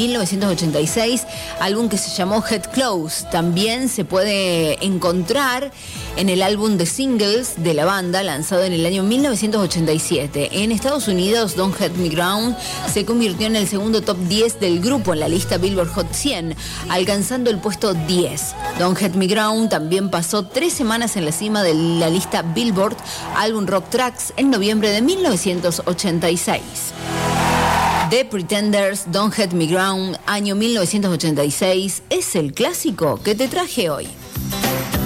1986, álbum que se llamó Head Close. También se puede encontrar en el álbum de singles de la banda, lanzado en el año 1987. En Estados Unidos, Don't Hit Me Ground se convirtió en el segundo top 10 del grupo en la lista Billboard Hot 100, alcanzando el puesto 10. Don't Hit Me Ground también pasó 3 semanas en la cima de la lista Billboard Album Rock Tracks en noviembre de 1986. The Pretenders, Don't Hit Me Ground, año 1986, es el clásico que te traje hoy.